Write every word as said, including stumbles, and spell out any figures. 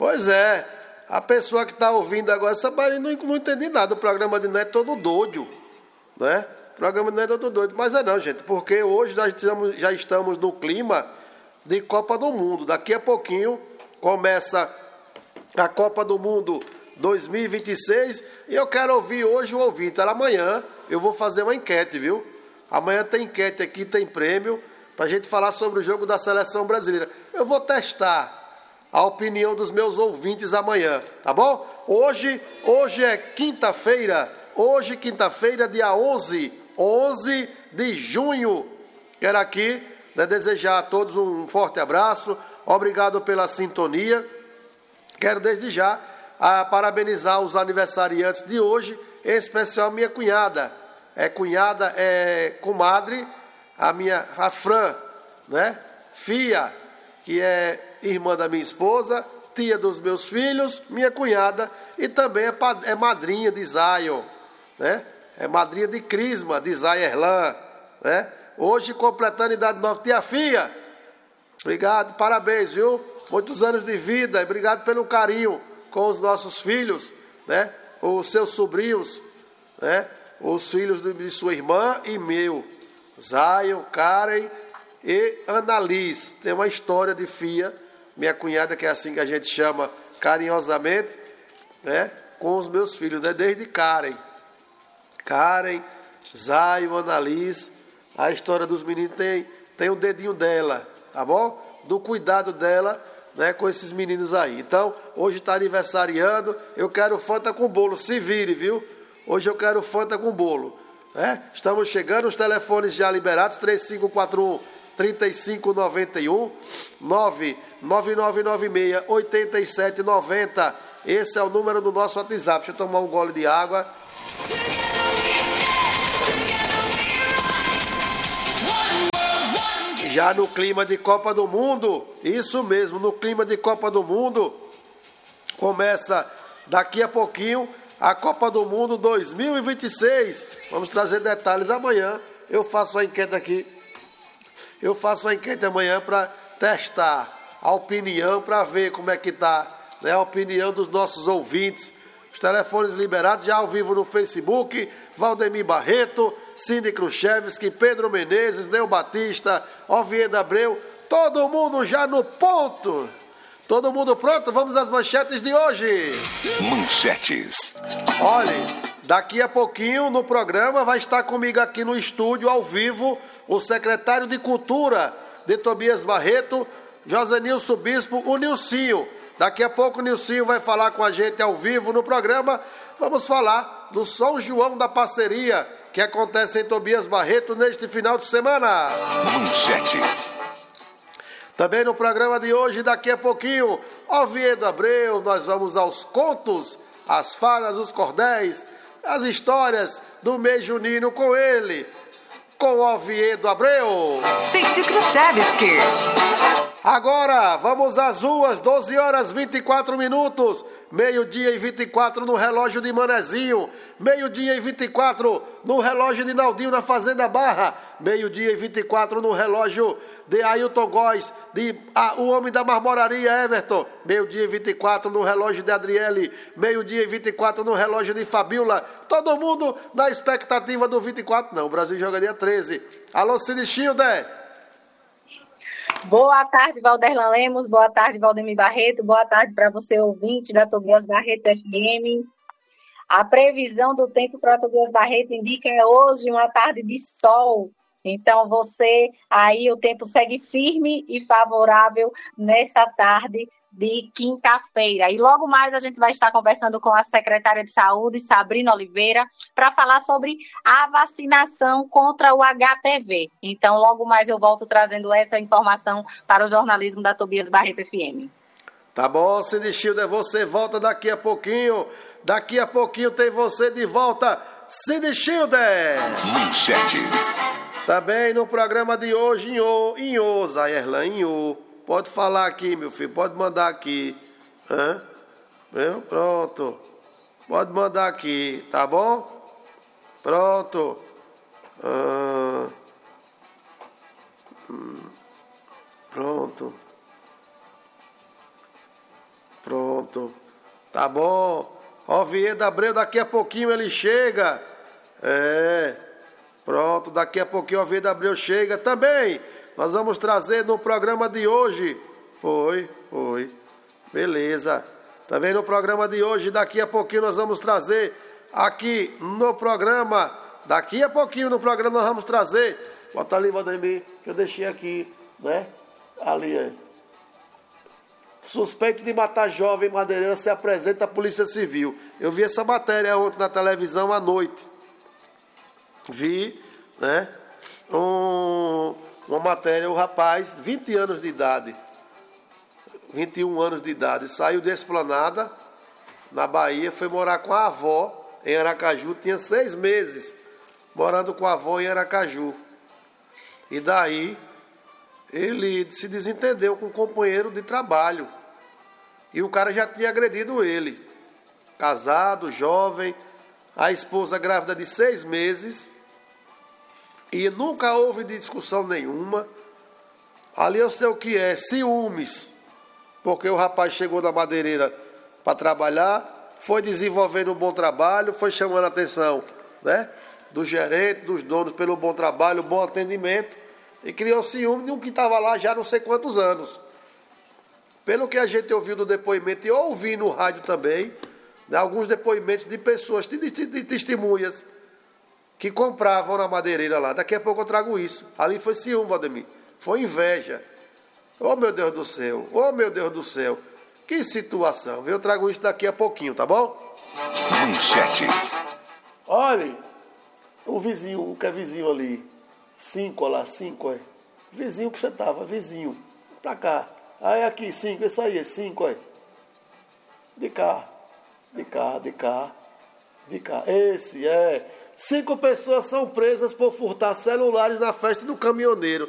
Pois é, a pessoa que está ouvindo agora, essa Maria não, não entendi nada, o programa de Neto é todo doido, né? O programa de Neto é todo doido, mas é não, gente, porque hoje já estamos, já estamos no clima de Copa do Mundo. Daqui a pouquinho começa a Copa do Mundo dois mil e vinte e seis e eu quero ouvir hoje o ouvinte. Amanhã eu vou fazer uma enquete, viu? Amanhã tem enquete aqui, tem prêmio, para a gente falar sobre o jogo da seleção brasileira. Eu vou testar a opinião dos meus ouvintes amanhã, tá bom? Hoje, hoje é quinta-feira, hoje quinta-feira, dia onze, onze de junho. Quero aqui, né, desejar a todos um forte abraço, obrigado pela sintonia. Quero desde já a, parabenizar os aniversariantes de hoje, em especial minha cunhada. É cunhada, é comadre, a minha, a Fran, né? Fia, que é irmã da minha esposa, tia dos meus filhos, minha cunhada, e também é, é madrinha de Zion, né? É madrinha de Crisma, de Zion Erlan, né? Hoje completando idade nova. Tia Fia, obrigado, parabéns, viu? Muitos anos de vida, obrigado pelo carinho com os nossos filhos, né? Os seus sobrinhos, né? Os filhos de sua irmã e meu, Zion, Karen e Annalise. Tem uma história de Fia, minha cunhada, que é assim que a gente chama carinhosamente, né? Com os meus filhos, né? Desde Karen. Karen, Zion, Annalise. A história dos meninos tem, tem um dedinho dela, tá bom? Do cuidado dela, né, com esses meninos aí. Então, hoje está aniversariando, eu quero Fanta com bolo, se vire, viu? Hoje eu quero Fanta com bolo, né? Estamos chegando, os telefones já liberados, três cinco quatro um, três cinco nove um, nove nove nove nove seis, oito sete nove zero. Esse é o número do nosso WhatsApp. Deixa eu tomar um gole de água. Já no clima de Copa do Mundo, isso mesmo, no clima de Copa do Mundo, começa daqui a pouquinho a Copa do Mundo dois mil e vinte e seis. Vamos trazer detalhes amanhã. Eu faço a enquete aqui. Eu faço a enquete amanhã para testar a opinião, para ver como é que está, né, a opinião dos nossos ouvintes. Os telefones liberados já ao vivo no Facebook. Valdemir Barreto, Cindy Khrushchevski, Pedro Menezes, Neu Batista, Oviedo Abreu, todo mundo já no ponto. Todo mundo pronto? Vamos às manchetes de hoje. Manchetes. Olha, daqui a pouquinho no programa vai estar comigo aqui no estúdio, ao vivo, o secretário de Cultura de Tobias Barreto, José Nilson Bispo, o Nilcinho. Daqui a pouco o Nilcinho vai falar com a gente ao vivo no programa. Vamos falar do São João da Parceria, que acontece em Tobias Barreto neste final de semana. Manchetes. Também no programa de hoje, daqui a pouquinho, Oviedo Abreu, nós vamos aos contos, as fadas, os cordéis, as histórias do mês junino com ele, com Oviedo Abreu. Cindy Khrushchevski. Agora, vamos às ruas, doze horas e vinte e quatro minutos. Meio-dia e vinte e quatro no relógio de Manezinho. Meio-dia e vinte e quatro no relógio de Naldinho na Fazenda Barra. Meio-dia e vinte e quatro no relógio de Ailton Góes, de ah, o Homem da Marmoraria, Everton. Meio-dia e vinte e quatro no relógio de Adriele. Meio-dia e vinte e quatro no relógio de Fabiola. Todo mundo na expectativa do vinte e quatro. Não, o Brasil joga dia treze. Alô, Cine Schilder. Boa tarde, Valderlan Lemos. Boa tarde, Valdemir Barreto. Boa tarde para você, ouvinte da Tobias Barreto F M. A previsão do tempo para Tobias Barreto indica é hoje uma tarde de sol. Então, você aí, o tempo segue firme e favorável nessa tarde de quinta-feira. E logo mais a gente vai estar conversando com a secretária de Saúde, Sabrina Oliveira, para falar sobre a vacinação contra o H P V. Então, logo mais eu volto trazendo essa informação para o jornalismo da Tobias Barreto F M. Tá bom, Cindy Schilder, você volta daqui a pouquinho. Daqui a pouquinho tem você de volta, Cindy Schilder. Manchetes. Também no programa de hoje, em O, em O, Zairlan, em O. Pode falar aqui, meu filho, pode mandar aqui. Hã? Viu? Pronto. Pode mandar aqui, tá bom? Pronto. Ah. Hum. Pronto. Pronto. Tá bom. Ó, Vieira Abreu, daqui a pouquinho ele chega. É. Pronto, daqui a pouquinho o Vieira Abreu chega também. Nós vamos trazer no programa de hoje. Foi, foi. Beleza. Também no programa de hoje, daqui a pouquinho nós vamos trazer aqui no programa. Daqui a pouquinho no programa nós vamos trazer. Bota ali, Valdemir, que eu deixei aqui, né? Ali, é. Suspeito de matar jovem madeireira se apresenta à Polícia Civil. Eu vi essa matéria ontem na televisão à noite. Vi, né? Um, uma matéria, o rapaz, vinte anos de idade, vinte e um anos de idade, saiu de Esplanada, na Bahia, foi morar com a avó em Aracaju, tinha seis meses morando com a avó em Aracaju. E daí ele se desentendeu com um companheiro de trabalho. E o cara já tinha agredido ele. Casado, jovem, a esposa grávida de seis meses. E nunca houve discussão nenhuma. Ali eu sei o que é, ciúmes. Porque o rapaz chegou na madeireira para trabalhar, foi desenvolvendo um bom trabalho, foi chamando a atenção, né, do gerente, dos donos pelo bom trabalho, bom atendimento. E criou ciúme de um que estava lá já não sei quantos anos. Pelo que a gente ouviu do depoimento, e ouvi no rádio também, né, alguns depoimentos de pessoas, de, de, de testemunhas, que compravam na madeireira lá. Daqui a pouco eu trago isso. Ali foi ciúme, Valdemir. Foi inveja. Oh, meu Deus do céu. Oh, meu Deus do céu. Que situação. Eu trago isso daqui a pouquinho, tá bom? Manchetes. Olhem, o vizinho, o que é vizinho ali. Cinco, olha lá, cinco, é. Vizinho que você tava, vizinho. Pra cá. Aí aqui, cinco, isso aí, é cinco, é. De cá. De cá, de cá. De cá. Esse, é. Cinco pessoas são presas por furtar celulares na festa do caminhoneiro.